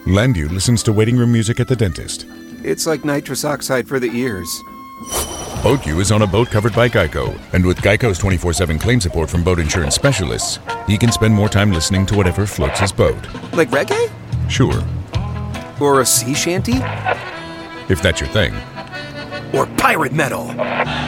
Landu listens to waiting room music at the dentist. It's like nitrous oxide for the ears. BoatU is on a boat covered by Geico, and with Geico's 24/7 claim support from boat insurance specialists, he can spend more time listening to whatever floats his boat. Like reggae? Sure, Or a sea shanty? if that's your thing. Or pirate metal?